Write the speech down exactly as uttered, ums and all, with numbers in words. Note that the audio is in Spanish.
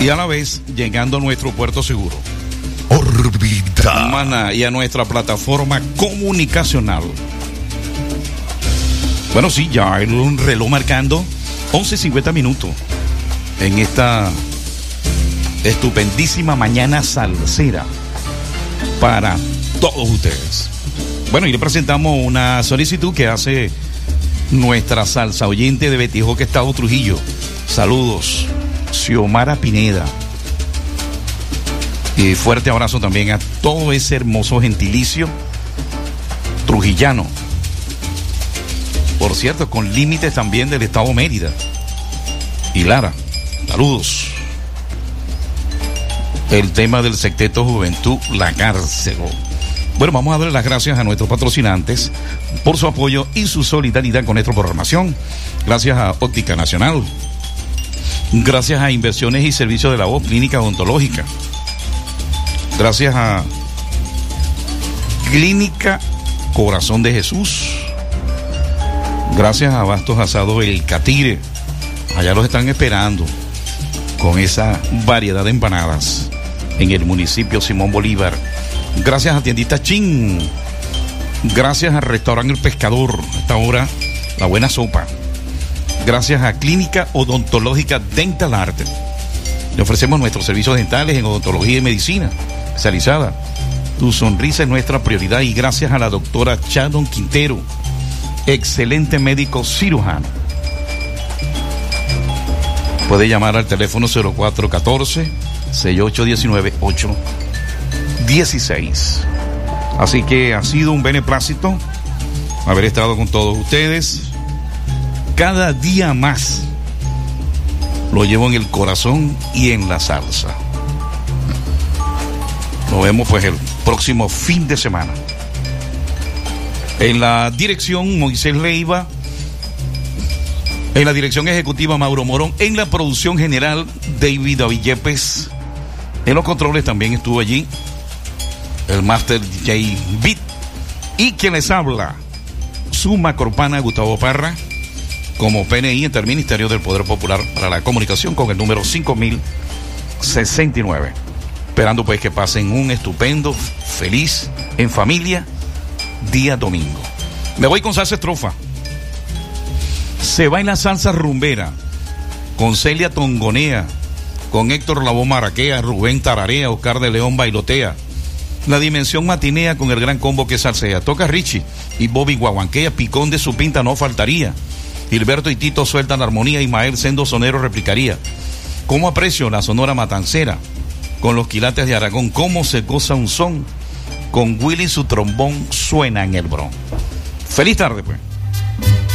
y a la vez llegando a nuestro puerto seguro. Órbita. Humana, y a nuestra plataforma comunicacional. Bueno, sí, ya hay un reloj marcando once cincuenta minutos en esta estupendísima mañana salsera para todos ustedes. Bueno, y le presentamos una solicitud que hace nuestra salsa oyente de Betijocá, Estado Trujillo. Saludos, Xiomara Pineda. Y fuerte abrazo también a todo ese hermoso gentilicio trujillano. Por cierto, con límites también del estado Mérida y Lara. Saludos. El tema del Secteto Juventud, la cárcel. Bueno, vamos a darle las gracias a nuestros patrocinantes por su apoyo y su solidaridad con nuestra programación. Gracias a Óptica Nacional. Gracias a Inversiones y Servicios de la Voz Clínica Odontológica. Gracias a Clínica Corazón de Jesús. Gracias a Bastos Asados El Catire. Allá los están esperando con esa variedad de empanadas en el municipio Simón Bolívar. Gracias a Tiendita Chin. Gracias al Restaurante El Pescador. A esta hora, la buena sopa. Gracias a Clínica Odontológica Dental Art. Le ofrecemos nuestros servicios dentales en odontología y medicina especializada. Tu sonrisa es nuestra prioridad. Y gracias a la doctora Shannon Quintero, excelente médico cirujano. Puede llamar al teléfono cero cuatro uno cuatro, seis ocho uno nueve, ocho uno seis. Así que ha sido un beneplácito haber estado con todos ustedes. Cada día más lo llevo en el corazón y en la salsa. Nos vemos pues el próximo fin de semana. En la dirección, Moisés Leiva. En la dirección ejecutiva, Mauro Morón. En la producción general, David Avillepes. En los controles también estuvo allí el Master D J Beat. Y quien les habla, su macropana Gustavo Parra, como P N I Interministerio del Poder Popular para la Comunicación, con el número cinco mil sesenta y nueve. Esperando pues que pasen un estupendo, feliz, en familia, día domingo. Me voy con salsa estrofa. Se va en la salsa rumbera, con Celia Tongonea, con Héctor Lavoe Maraquea, Rubén Tararea, Oscar de León bailotea. La dimensión matinea con el gran combo que salsea. Toca Richie y Bobby Guaguanquea, picón de su pinta no faltaría. Gilberto y Tito sueltan armonía, Ismael Sendo Sonero replicaría. ¿Cómo aprecio la sonora matancera? Con los quilates de Aragón, ¿cómo se goza un son? Con Willy su trombón suena en el bron. Feliz tarde pues.